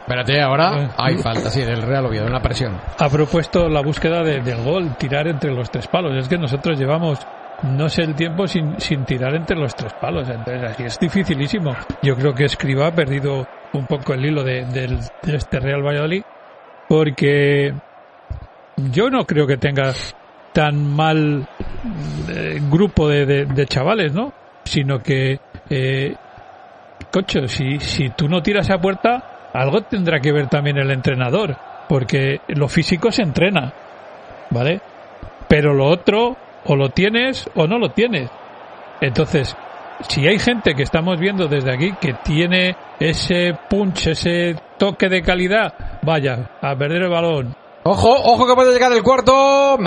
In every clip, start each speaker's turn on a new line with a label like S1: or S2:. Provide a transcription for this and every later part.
S1: Espérate, ahora hay falta, sí, del Real Oviedo, una presión.
S2: Ha propuesto la búsqueda del gol, tirar entre los 3 palos. Es que nosotros llevamos no sé el tiempo sin tirar entre los 3 palos. Entonces aquí es dificilísimo. Yo creo que Escribá ha perdido un poco el hilo de este Real Valladolid, porque yo no creo que tenga tan mal grupo de chavales, ¿no? Sino que cocho, si tú no tiras a puerta, algo tendrá que ver también el entrenador, porque lo físico se entrena, ¿vale? Pero lo otro, o lo tienes o no lo tienes. Entonces, si hay gente que estamos viendo desde aquí que tiene ese punch, ese toque de calidad, vaya, a perder el balón.
S1: Ojo que puede llegar el cuarto.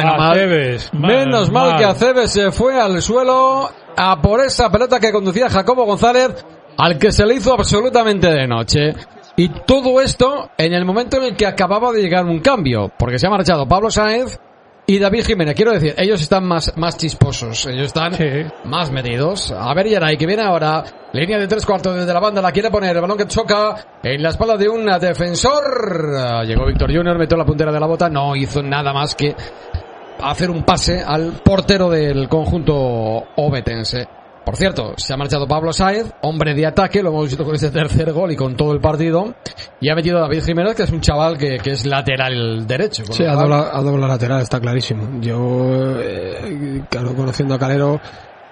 S1: Menos mal que Aceves se fue al suelo a por esa pelota que conducía Jacobo González, al que se le hizo absolutamente de noche. Y todo esto en el momento en el que acababa de llegar un cambio, porque se ha marchado Pablo Sáenz y David Jiménez. Quiero decir, ellos están más chisposos, ellos están más metidos. A ver, Yeray, que viene ahora, línea de 3/4 desde la banda, la quiere poner, el balón que choca en la espalda de un defensor. Llegó Víctor Junior, metió la puntera de la bota, no hizo nada más que hacer un pase al portero del conjunto ovetense. Por cierto, se ha marchado Pablo Sáenz, hombre de ataque, lo hemos visto con este tercer gol y con todo el partido, y ha metido a David Jiménez, que es un chaval que es lateral derecho.
S3: Sí, ha doblado lateral, está clarísimo. Yo, claro, conociendo a Calero,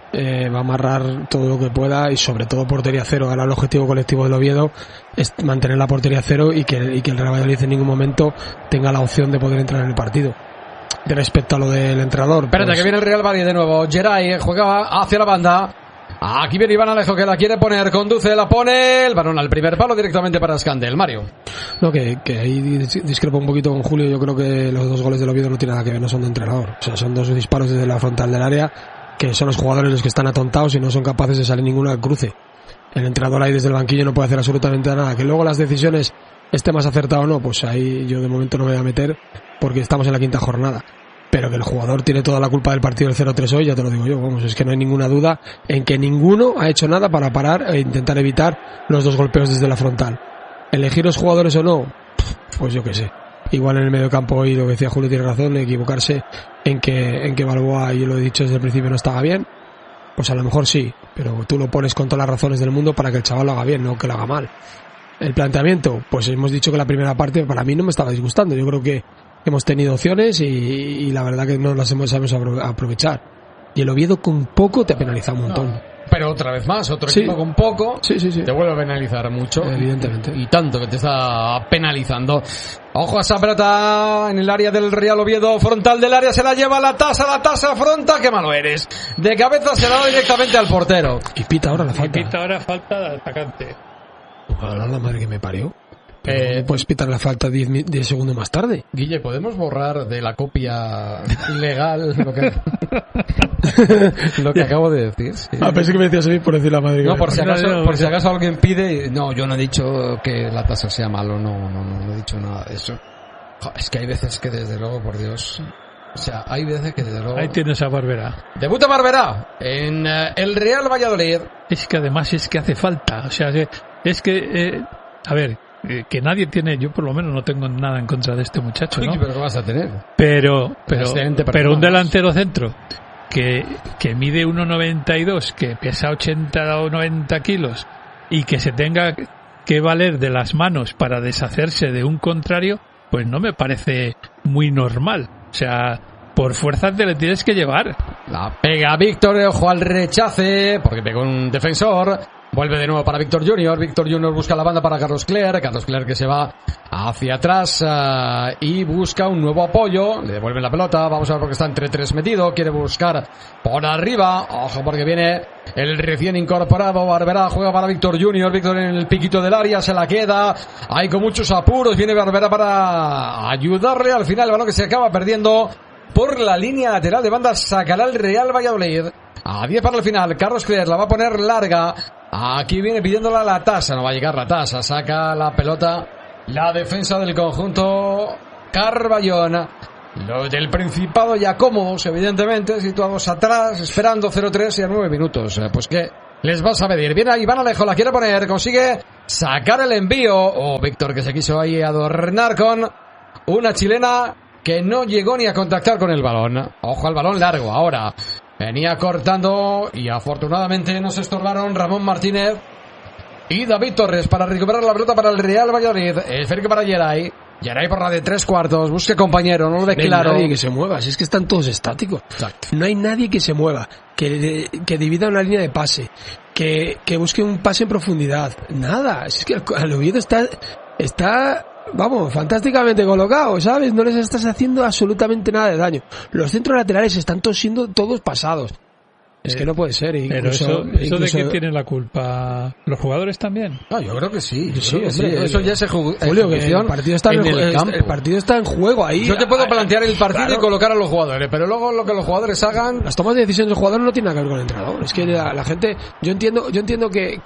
S3: va a amarrar todo lo que pueda y sobre todo portería cero. Ahora el objetivo colectivo del Oviedo es mantener la portería cero y que el Real Valladolid en ningún momento tenga la opción de poder entrar en el partido. De respecto a lo del entrenador.
S1: Espérate, que viene el Real Valladolid de nuevo. Geray juega hacia la banda. Aquí viene Iván Alejo, que la quiere poner, conduce, la pone, el balón al primer palo directamente para Scandel. Mario.
S3: No, que ahí discrepo un poquito con Julio. Yo creo que los 2 goles del Oviedo no tienen nada que ver, no son de entrenador. O sea, son 2 disparos desde la frontal del área, que son los jugadores los que están atontados y no son capaces de salir ninguno al cruce. El entrenador ahí desde el banquillo no puede hacer absolutamente nada. Que luego las decisiones esté más acertado o no, pues ahí yo de momento no me voy a meter, porque estamos en la 5ª jornada. Pero que el jugador tiene toda la culpa del partido del 0-3 hoy, ya te lo digo yo, vamos, es que no hay ninguna duda en que ninguno ha hecho nada para parar e intentar evitar los 2 golpeos desde la frontal. ¿Elegir los jugadores o no? Pues yo qué sé. Igual en el medio campo hoy, lo que decía Julio tiene razón, equivocarse en que Balboa, y yo lo he dicho desde el principio, no estaba bien, pues a lo mejor sí, pero tú lo pones con todas las razones del mundo para que el chaval lo haga bien, no que lo haga mal. El planteamiento, pues hemos dicho que la primera parte para mí no me estaba disgustando, yo creo que hemos tenido opciones y la verdad que no las sabemos aprovechar. Y el Oviedo con poco te ha penalizado un montón.
S1: No, pero otra vez más, otro equipo con poco te vuelve a penalizar mucho.
S3: Evidentemente.
S1: Y tanto que te está penalizando. Ojo a esa pelota en el área del Real Oviedo, frontal del área, se la lleva la tasa, fronta, qué malo eres. De cabeza se la da directamente al portero.
S3: Y pita ahora la falta.
S2: Y pita ahora falta de atacante.
S3: Ojalá la madre que me parió. Puedes pitar la falta 10 segundos más tarde.
S1: Guille, ¿podemos borrar de la copia legal lo que acabo de decir? Sí.
S3: Pensé que me decías a mí por decir la madre.
S1: No, por si acaso alguien pide. No, yo no he dicho que la tasa sea malo, no he dicho nada de eso. Es que hay veces que desde luego, por Dios. O sea, hay veces que desde luego.
S2: Ahí tienes a Barberá.
S1: Debuta Barberá en el Real Valladolid.
S2: Es que además hace falta. O sea, es que a ver, que nadie tiene, yo por lo menos no tengo nada en contra de este muchacho, ¿no?
S1: Pero ¿qué vas a tener?
S2: Pero un delantero centro que mide 1,92, que pesa 80 o 90 kilos y que se tenga que valer de las manos para deshacerse de un contrario, pues no me parece muy normal. O sea, por fuerza te le tienes que llevar.
S1: La pega Víctor, ojo al rechace, porque pegó un defensor. Vuelve de nuevo para Víctor Junior. Víctor Junior busca la banda para Carlos Cler. Carlos Cler que se va hacia atrás y busca un nuevo apoyo. Le devuelven la pelota. Vamos a ver porque está entre 3 metido. Quiere buscar por arriba. Ojo porque viene el recién incorporado Barberá. Juega para Víctor Junior. Víctor en el piquito del área. Se la queda. Hay con muchos apuros. Viene Barberá para ayudarle. Al final el balón que se acaba perdiendo por la línea lateral de banda. Sacará el Real Valladolid. A 10 para el final. Carlos Cler la va a poner larga. Aquí viene pidiéndola la tasa. No va a llegar la tasa. Saca la pelota la defensa del conjunto Carballón. Los del Principado ya cómodos, evidentemente, situados atrás, esperando 0-3 y a 9 minutos. Pues que les vas a pedir. Viene Iván Alejo, la quiere poner, consigue sacar el envío. Víctor, que se quiso ahí adornar con una chilena que no llegó ni a contactar con el balón. Ojo al balón largo ahora. Venía cortando y afortunadamente no se estorbaron Ramón Martínez y David Torres para recuperar la pelota para el Real Valladolid. Esférico para Geray. Geray por la de 3/4. Busque compañero, no lo ve claro.
S3: No hay nadie que se mueva, si es que están todos estáticos. Exacto. No hay nadie que se mueva, que divida una línea de pase, que busque un pase en profundidad. Nada, es que el Oviedo está vamos, fantásticamente colocado, ¿sabes? No les estás haciendo absolutamente nada de daño. Los centros laterales están siendo todos pasados. Es que no puede ser.
S2: Pero eso de que tienen la culpa, ¿los jugadores también?
S1: No, yo creo que sí.
S3: Sí,
S1: eso ya se jugó.
S3: Julio, que el partido está en el campo. El partido está en juego ahí.
S1: Yo te puedo plantear el partido, claro, y colocar a los jugadores, pero luego lo que los jugadores hagan.
S3: Las tomas de decisiones de los jugadores no tienen nada que ver con el entrenador. Es que la gente, yo entiendo que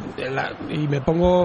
S3: y me pongo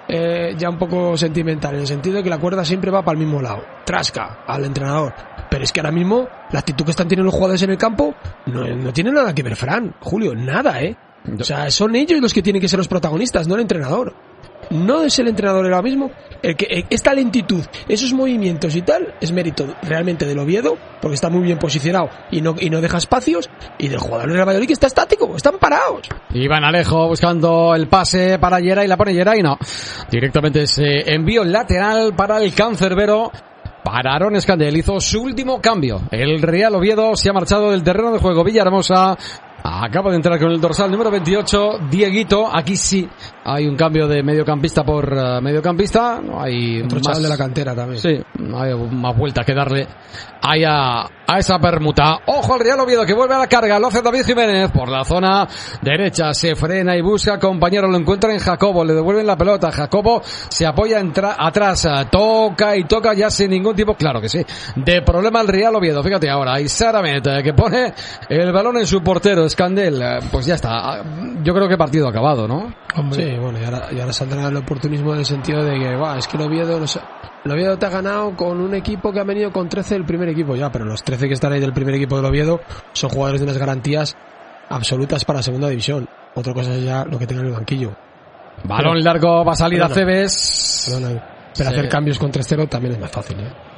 S3: ya un poco sentimental, en el sentido de que la cuerda siempre va para el mismo lado, trasca al entrenador, pero es que ahora mismo la actitud que están teniendo los jugadores en el campo no tiene nada que ver, Fran, Julio, nada, o sea, son ellos los que tienen que ser los protagonistas, no el entrenador. No es el entrenador ahora mismo el que esta lentitud, esos movimientos y tal, es mérito realmente del Oviedo, porque está muy bien posicionado y no deja espacios, y del jugador del Real Valladolid, que está estático, están parados.
S1: Iván Alejo buscando el pase para Geray, la pone Geray, no. Directamente ese envío lateral para el cancerbero. Para Aaron Escandel, hizo su último cambio. El Real Oviedo se ha marchado del terreno de juego. Villahermosa acaba de entrar con el dorsal número 28, Dieguito. Aquí sí hay un cambio de mediocampista por mediocampista. No hay
S3: otro
S1: más
S3: chaval de la cantera también.
S1: Sí, no hay más vuelta que darle ahí a esa permuta. Ojo al Real Oviedo, que vuelve a la carga. Lo hace David Jiménez por la zona derecha. Se frena y busca compañero. Lo encuentra en Jacobo. Le devuelven la pelota. Jacobo se apoya atrás. Toca y toca ya sin ningún tipo, claro que sí, de problema al Real Oviedo. Fíjate ahora, y Saramet, que pone el balón en su portero, Escandel. Pues ya está. Yo creo que partido acabado, ¿no?
S3: Hombre. Sí, bueno, y ahora saldrá el oportunismo en el sentido de que, es que el Oviedo te ha ganado con un equipo que ha venido con 13 del primer equipo ya, pero los 13 que están ahí del primer equipo del Oviedo son jugadores de unas garantías absolutas para segunda división. Otra cosa es ya lo que tenga en el banquillo.
S1: Balón largo, va a salir a Cebes.
S3: Pero hacer cambios con 3-0 también es más fácil,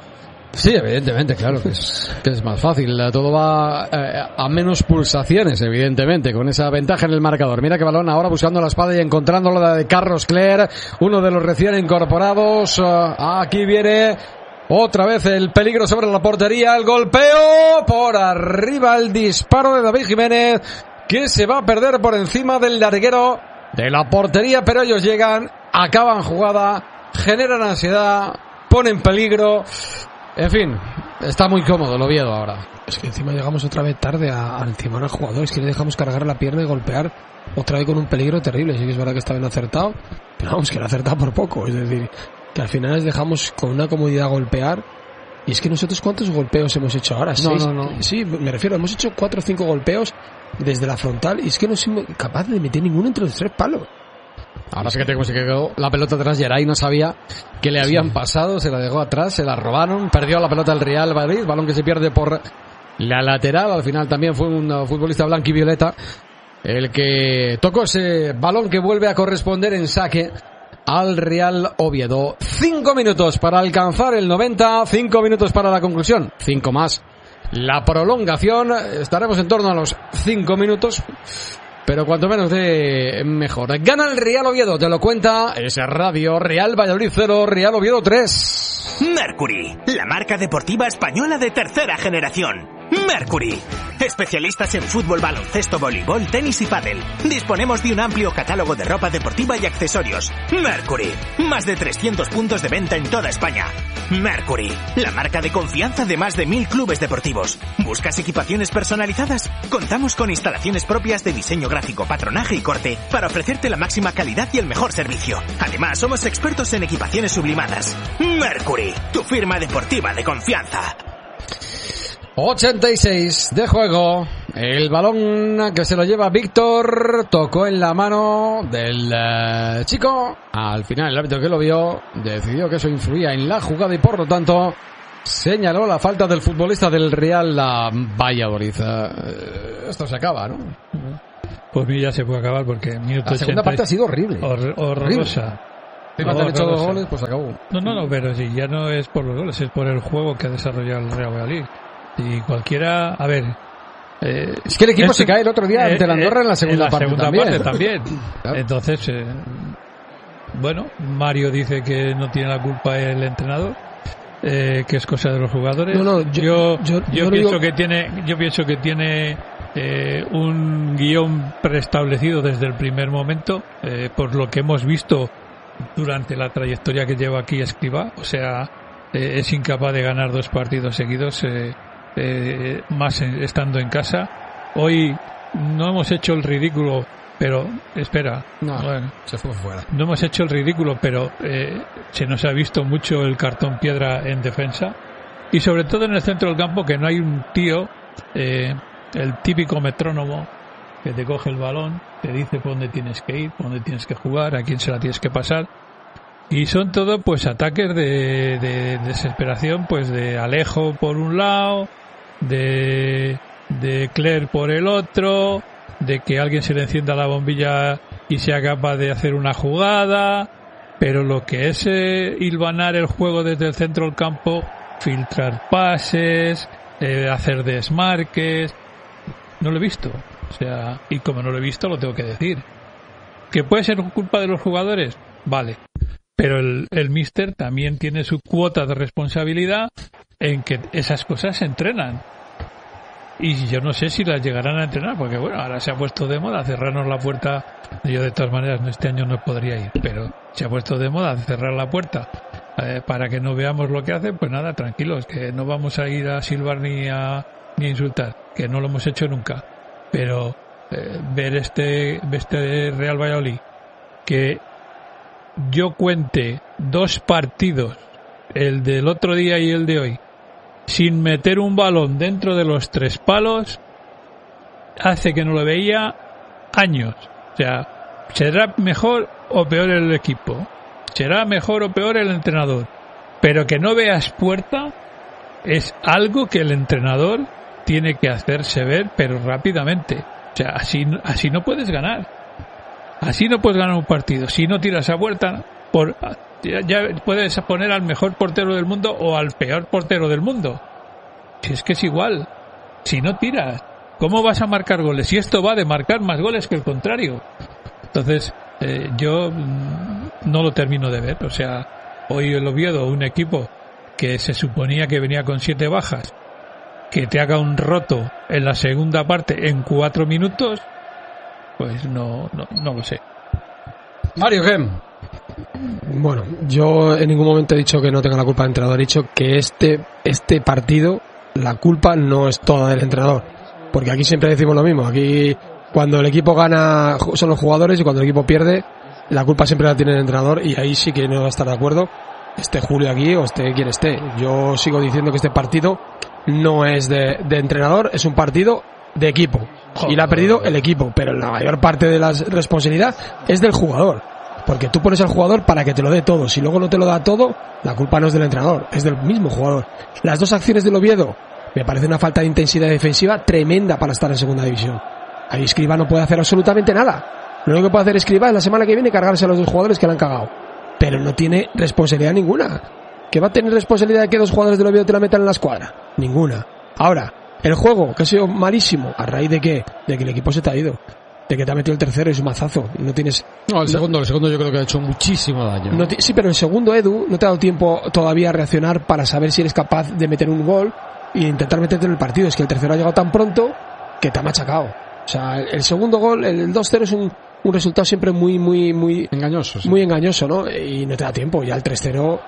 S1: Sí, evidentemente, claro que es más fácil. Todo va a menos pulsaciones, evidentemente, con esa ventaja en el marcador. Mira que balón ahora buscando la espada y encontrando la de Carlos Cler, uno de los recién incorporados. Aquí viene otra vez el peligro sobre la portería, el golpeo por arriba, el disparo de David Jiménez, que se va a perder por encima del larguero de la portería, pero ellos llegan, acaban jugada, generan ansiedad, ponen peligro. En fin, está muy cómodo el Oviedo ahora.
S3: Es que encima llegamos otra vez tarde a encimar al jugador. Es que le dejamos cargar la pierna y golpear otra vez con un peligro terrible. Sí que es verdad que está bien acertado, pero vamos, que lo ha acertado por poco. Es decir, que al final les dejamos con una comodidad golpear. Y es que nosotros, ¿cuántos golpeos hemos hecho ahora?
S1: No.
S3: Sí, me refiero, hemos hecho 4 o 5 golpeos desde la frontal y es que no somos capaces de meter ninguno entre los 3 palos.
S1: Ahora sí que se quedó la pelota atrás. Geray no sabía que le habían pasado, se la dejó atrás, se la robaron, perdió la pelota el Real Madrid, balón que se pierde por la lateral. Al final también fue un futbolista blanquivioleta el que tocó ese balón que vuelve a corresponder en saque al Real Oviedo. 5 minutos para alcanzar el 90, 5 minutos para la conclusión, 5 más la prolongación. Estaremos en torno a los 5 minutos, pero cuanto menos de mejor. Gana el Real Oviedo, te lo cuenta ese radio. Real Valladolid 0, Real Oviedo 3.
S4: Mercury, la marca deportiva española de tercera generación. Mercury, especialistas en fútbol, baloncesto, voleibol, tenis y pádel. Disponemos de un amplio catálogo de ropa deportiva y accesorios. Mercury, más de 300 puntos de venta en toda España. Mercury, la marca de confianza de más de 1000 clubes deportivos. ¿Buscas equipaciones personalizadas? Contamos con instalaciones propias de diseño gráfico, patronaje y corte para ofrecerte la máxima calidad y el mejor servicio. Además, somos expertos en equipaciones sublimadas. Mercury, tu firma deportiva de confianza.
S1: 86 de juego. El balón que se lo lleva Víctor tocó en la mano del chico. Al final el árbitro que lo vio decidió que eso influía en la jugada y por lo tanto señaló la falta del futbolista del Real Valladolid. Esto se acaba, ¿no?
S2: Pues mí ya se puede acabar porque minuto
S1: La segunda
S2: 80
S1: parte ha sido horrible.
S2: horrorosa.
S1: Encima te han hecho 2 goles, pues acabó.
S2: No, pero si ya no es por los goles, es por el juego que ha desarrollado el Real Valladolid. Y cualquiera, a ver...
S1: es que el equipo se cae el otro día ante el Andorra en la segunda parte
S2: también. Claro. Entonces, bueno, Mario dice que no tiene la culpa el entrenador, que es cosa de los jugadores. Yo pienso que tiene un guión preestablecido desde el primer momento, por lo que hemos visto durante la trayectoria que lleva aquí Escribá. O sea, es incapaz de ganar 2 partidos seguidos, más estando en casa. Hoy no hemos hecho el ridículo, pero espera,
S1: se fue fuera.
S2: No hemos hecho el ridículo, pero se nos ha visto mucho el cartón piedra en defensa, y sobre todo en el centro del campo, que no hay un tío, el típico metrónomo que te coge el balón, te dice por dónde tienes que ir, por dónde tienes que jugar, a quién se la tienes que pasar. Y son todo pues ataques de desesperación, pues de Alejo por un lado, de Cler por el otro, de que alguien se le encienda la bombilla y sea capaz de hacer una jugada, pero lo que es hilvanar el juego desde el centro del campo, filtrar pases, hacer desmarques, no lo he visto. O sea, y como no lo he visto, lo tengo que decir. ¿Que puede ser culpa de los jugadores? Vale. Pero el míster también tiene su cuota de responsabilidad en que esas cosas se entrenan. Y yo no sé si las llegarán a entrenar, porque bueno, ahora se ha puesto de moda cerrarnos la puerta. Yo de todas maneras este año no podría ir, pero se ha puesto de moda cerrar la puerta para que no veamos lo que hacen. Pues nada, tranquilos, que no vamos a ir a silbar ni a insultar, que no lo hemos hecho nunca. Pero ver este Real Valladolid, que yo cuente 2 partidos, el del otro día y el de hoy, sin meter un balón dentro de los 3 palos, hace que no lo veía años. O sea, ¿será mejor o peor el equipo? ¿Será mejor o peor el entrenador? Pero que no veas puerta es algo que el entrenador tiene que hacerse ver, pero rápidamente. O sea, así no puedes ganar. Así no puedes ganar un partido. Si no tiras a puerta, ya puedes poner al mejor portero del mundo o al peor portero del mundo. Si es que es igual. Si no tiras, ¿cómo vas a marcar goles? Si esto va de marcar más goles que el contrario. Entonces, yo no lo termino de ver. O sea, hoy el Oviedo, un equipo que se suponía que venía con 7 bajas, que te haga un roto en la segunda parte en 4 minutos, pues no lo sé.
S1: Mario Gem.
S3: Bueno, yo en ningún momento he dicho que no tenga la culpa del entrenador. He dicho que este partido, la culpa no es toda del entrenador, porque aquí siempre decimos lo mismo. Aquí cuando el equipo gana son los jugadores, y cuando el equipo pierde la culpa siempre la tiene el entrenador, y ahí sí que no va a estar de acuerdo, esté Julio aquí o esté quien esté. Yo sigo diciendo que este partido no es de entrenador, es un partido de equipo. Y la ha perdido el equipo, pero la mayor parte de la responsabilidad es del jugador. Porque tú pones al jugador para que te lo dé todo. Si luego no te lo da todo, la culpa no es del entrenador, es del mismo jugador. Las 2 acciones del Oviedo me parece una falta de intensidad defensiva tremenda para estar en segunda división. Ahí Escribá no puede hacer absolutamente nada. Lo único que puede hacer Escribá es la semana que viene cargarse a los 2 jugadores que le han cagado. Pero no tiene responsabilidad ninguna. ¿Que va a tener responsabilidad de que 2 jugadores del Oviedo te la metan en la escuadra? Ninguna. Ahora, el juego, que ha sido malísimo, ¿a raíz de qué? De que el equipo se te ha ido. De que te ha metido el tercero y es un mazazo. No tienes...
S1: No, el segundo yo creo que ha hecho muchísimo daño.
S3: Sí, pero el segundo, Edu, no te ha dado tiempo todavía a reaccionar para saber si eres capaz de meter un gol e intentar meterte en el partido. Es que el tercero ha llegado tan pronto que te ha machacado. O sea, el segundo gol, el 2-0 es un resultado siempre muy
S1: engañoso, sí.
S3: Muy engañoso, ¿no? Y no te da tiempo. Ya el 3-0,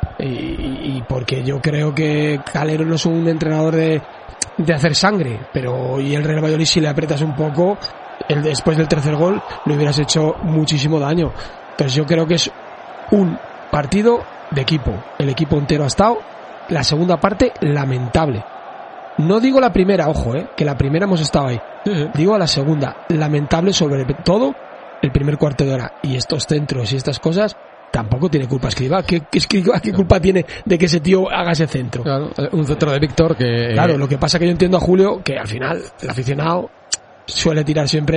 S3: y porque yo creo que Calero no es un entrenador de hacer sangre, pero y el Real Valladolid, si le aprietas un poco, después del tercer gol le hubieras hecho muchísimo daño. Entonces yo creo que es un partido de equipo. El equipo entero ha estado. La segunda parte, lamentable. No digo la primera, ojo, que la primera hemos estado ahí. Digo la segunda, lamentable, sobre todo el primer cuarto de hora. Y estos centros y estas cosas, tampoco tiene culpa Escribá. ¿Qué culpa tiene de que ese tío haga ese centro?
S1: Claro, un centro de Víctor que...
S3: Claro, lo que pasa que yo entiendo a Julio que al final el aficionado suele tirar siempre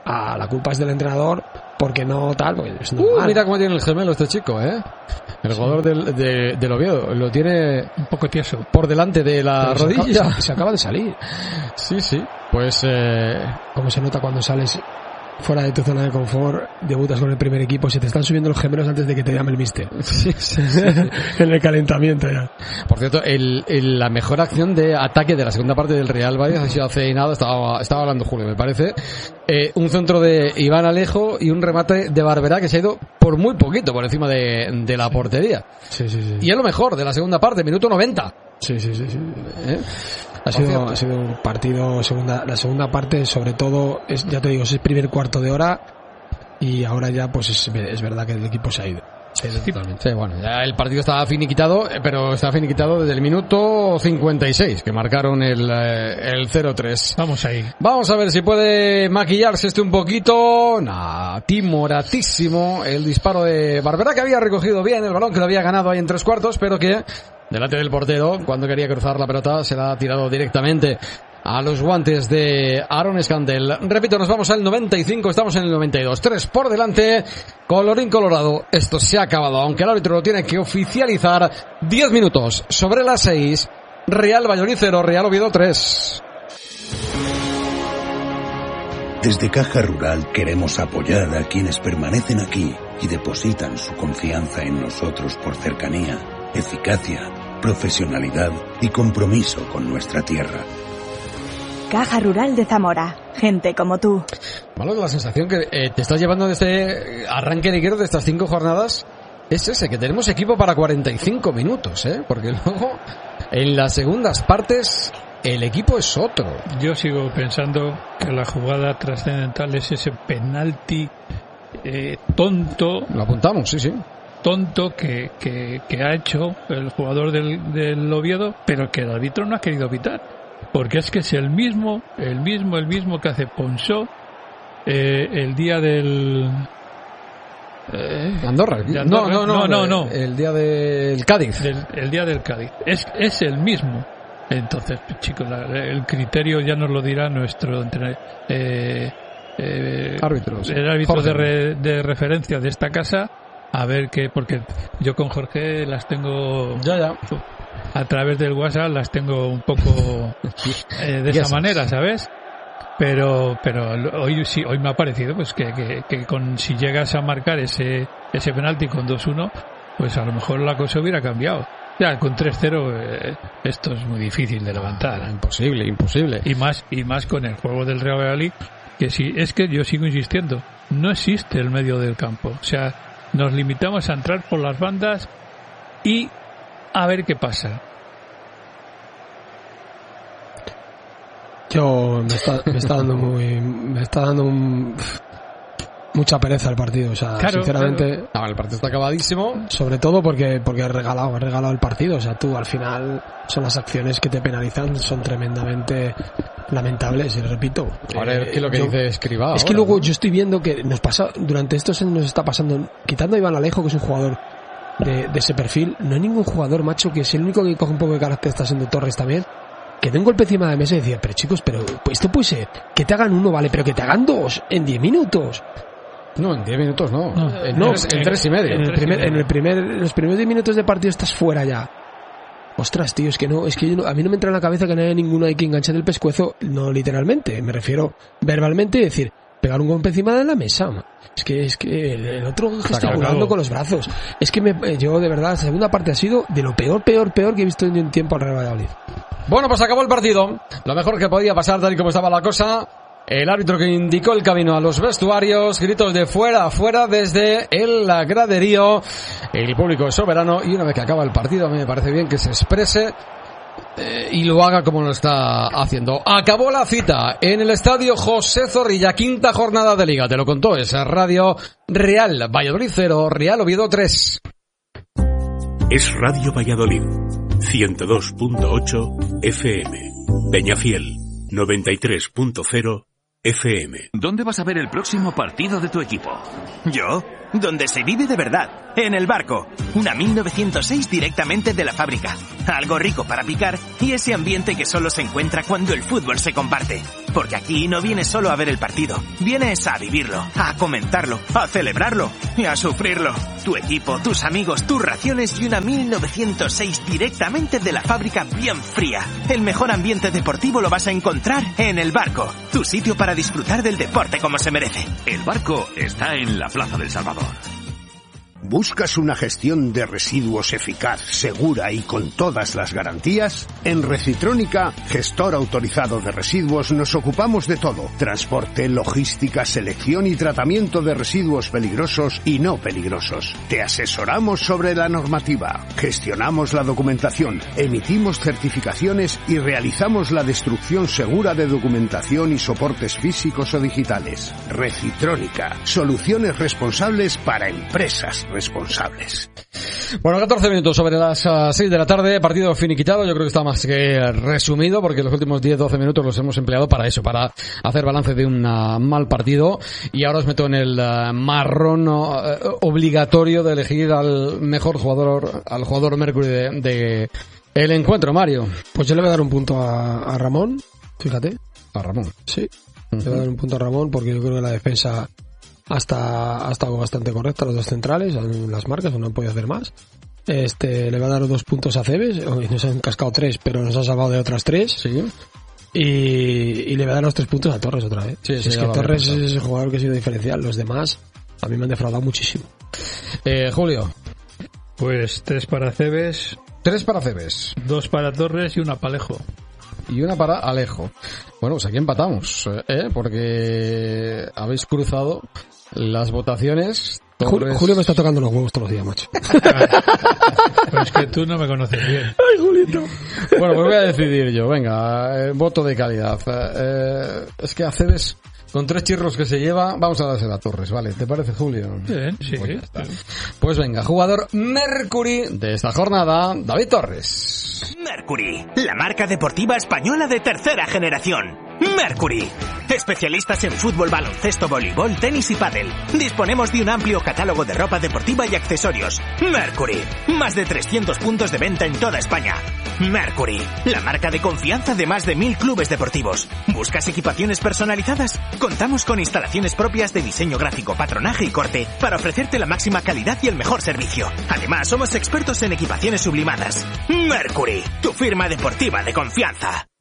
S3: la culpa es del entrenador, porque no tal, porque es normal.
S1: Mira cómo tiene el gemelo este chico, El jugador del Oviedo lo tiene
S2: un poco tieso
S1: por delante de la rodilla.
S3: Se acaba de salir.
S1: Sí, pues
S3: como se nota cuando sales fuera de tu zona de confort, debutas con el primer equipo, se te están subiendo los gemelos antes de que te llame el míster.
S1: Sí.
S3: En el calentamiento ya.
S1: Por cierto, la mejor acción de ataque de la segunda parte del Real Valladolid ha sido hace nada, estaba hablando Julio, me parece, un centro de Iván Alejo y un remate de Barberá que se ha ido por muy poquito por encima de la portería.
S3: Sí.
S1: Y es lo mejor de la segunda parte, minuto 90.
S3: Sí. Ha sido un partido, la segunda parte, sobre todo, ya te digo, es el primer cuarto de hora y ahora ya pues es verdad que el equipo se ha ido.
S1: Sí, bueno, ya el partido estaba finiquitado, pero está finiquitado desde el minuto 56, que marcaron el 0-3. Vamos a ver si puede maquillarse un poquito. Timoratísimo el disparo de Barberá, que había recogido bien el balón, que lo había ganado ahí en 3/4, pero que delante del portero, cuando quería cruzar la pelota, se la ha tirado directamente a los guantes de Aaron Scandell. Repito, nos vamos al 95, estamos en el 92. 3 por delante, colorín colorado. Esto se ha acabado, aunque el árbitro lo tiene que oficializar. 10 minutos sobre las 6. Real Valladolid 0, Real Oviedo 3.
S5: Desde Caja Rural queremos apoyar a quienes permanecen aquí y depositan su confianza en nosotros por cercanía, eficacia, profesionalidad y compromiso con nuestra tierra.
S6: Caja Rural de Zamora. Gente como tú.
S1: Malo, la sensación que te estás llevando de este arranque liguero de estas 5 jornadas es ese, que tenemos equipo para 45 minutos, porque luego en las segundas partes el equipo es otro.
S2: Yo sigo pensando que la jugada trascendental es ese penalti tonto.
S1: Lo apuntamos, sí.
S2: Tonto que ha hecho el jugador del Oviedo, pero que el árbitro no ha querido pitar. Porque es que es el mismo que hace Ponsó el día del
S1: Andorra. No. El día del Cádiz.
S2: El día del Cádiz. Es el mismo. Entonces, chicos, el criterio ya nos lo dirá nuestro
S1: árbitro.
S2: El árbitro de referencia de esta casa. A ver qué, porque yo con Jorge las tengo a través del WhatsApp, las tengo un poco de esa manera, ¿sabes? Pero hoy me ha parecido pues que si llegas a marcar ese penalti con 2-1, pues a lo mejor la cosa hubiera cambiado. Ya con 3-0 esto es muy difícil de levantar.
S1: Imposible.
S2: Y más con el juego del Real Valladolid, que sí, es que yo sigo insistiendo, no existe el medio del campo. O sea, nos limitamos a entrar por las bandas y a ver qué pasa.
S3: Yo me está dando mucha pereza el partido, o sea,
S2: claro,
S3: sinceramente.
S2: Claro.
S1: No, el partido está acabadísimo.
S3: Sobre todo porque ha regalado el partido, o sea, tú al final son las acciones que te penalizan, son tremendamente lamentables, y repito.
S1: Ahora ¿qué es lo que dice Escribá?
S3: Es que luego yo estoy viendo que nos pasa, durante estos años nos está pasando, quitando a Iván Alejo, que es un jugador de ese perfil, no hay ningún jugador, macho, que es el único que coge un poco de carácter, está siendo Torres también, que de un golpe encima de la mesa y decía, pero chicos, esto puede ser, que te hagan 1, vale, pero que te hagan 2 en 10 minutos.
S1: No, en 10 minutos no. En 3 y medio.
S3: En los primeros 10 minutos de partido estás fuera ya. Ostras, tío, a mí no me entra en la cabeza que no haya ninguno ahí que enganche del pescuezo, no literalmente, me refiero verbalmente, decir, pegar un golpe encima de la mesa. Es que el otro gesticulando con los brazos. Es que yo de verdad, la segunda parte ha sido de lo peor que he visto en un tiempo al Real Valladolid.
S1: Bueno, pues acabó el partido. Lo mejor que podía pasar tal y como estaba la cosa. El árbitro que indicó el camino a los vestuarios, gritos de fuera desde el graderío. El público es soberano y una vez que acaba el partido a mí me parece bien que se exprese y lo haga como lo está haciendo. Acabó la cita en el estadio José Zorrilla, 5ª jornada de Liga. Te lo contó esa radio. Real Valladolid 0, Real Oviedo 3.
S7: Es Radio Valladolid, 102.8 FM. Peñafiel, 93.0 FM.
S8: ¿Dónde vas a ver el próximo partido de tu equipo?
S4: ¿Yo? Donde se vive de verdad, en el Barco. Una 1906 directamente de la fábrica. Algo rico para picar y ese ambiente que solo se encuentra cuando el fútbol se comparte. Porque aquí no vienes solo a ver el partido, vienes a vivirlo, a comentarlo, a celebrarlo y a sufrirlo. Tu equipo, tus amigos, tus raciones y una 1906 directamente de la fábrica bien fría. El mejor ambiente deportivo lo vas a encontrar en El Barco, tu sitio para disfrutar del deporte como se merece.
S8: El Barco está en la Plaza del Salvador.
S9: ¿Buscas una gestión de residuos eficaz, segura y con todas las garantías? En Recitrónica, gestor autorizado de residuos, nos ocupamos de todo. Transporte, logística, selección y tratamiento de residuos peligrosos y no peligrosos. Te asesoramos sobre la normativa, gestionamos la documentación, emitimos certificaciones y realizamos la destrucción segura de documentación y soportes físicos o digitales. Recitrónica, soluciones responsables para empresas responsables.
S1: Bueno, 14 minutos sobre las 6 de la tarde, partido finiquitado. Yo creo que está más que resumido porque los últimos 10-12 minutos los hemos empleado para eso, para hacer balance de un mal partido. Y ahora os meto en el marrón obligatorio de elegir al mejor jugador, al jugador Mercury de el encuentro, Mario.
S3: Pues yo le voy a dar un punto a Ramón, fíjate.
S1: A Ramón.
S3: Sí, le voy a dar un punto a Ramón porque yo creo que la defensa ha estado bastante correcta, los dos centrales, las marcas, no han podido hacer más. Le va a dar 2 puntos a Cebes, nos han cascado 3, pero nos ha salvado de otras 3.
S1: Sí.
S3: Y le va a dar los 3 puntos a Torres otra vez.
S1: Sí,
S3: es que Torres es el jugador que ha sido diferencial, los demás a mí me han defraudado muchísimo.
S1: Julio.
S2: Pues 3 para Cebes.
S1: 3 para Cebes.
S2: 2 para Torres y 1 para Alejo.
S1: Y 1 para Alejo. Bueno, pues aquí empatamos, porque habéis cruzado las votaciones. Torres...
S3: Julio me está tocando los huevos todos los días, macho.
S2: Pero es que tú no me conoces bien.
S3: Ay, Julito.
S1: Bueno, pues voy a decidir yo. Venga, voto de calidad. Es que a Cebes, con 3 chirros que se lleva, vamos a dársela a Torres, ¿vale? ¿Te parece, Julio?
S2: Bien, sí.
S1: Pues, ya está. Pues venga, jugador Mercury de esta jornada, David Torres.
S4: Mercury, la marca deportiva española de tercera generación. Mercury, especialistas en fútbol, baloncesto, voleibol, tenis y pádel. Disponemos de un amplio catálogo de ropa deportiva y accesorios. Mercury, más de 300 puntos de venta en toda España. Mercury, la marca de confianza de más de 1000 clubes deportivos. ¿Buscas equipaciones personalizadas? Contamos con instalaciones propias de diseño gráfico, patronaje y corte para ofrecerte la máxima calidad y el mejor servicio. Además, somos expertos en equipaciones sublimadas. Mercury, tu firma deportiva de confianza.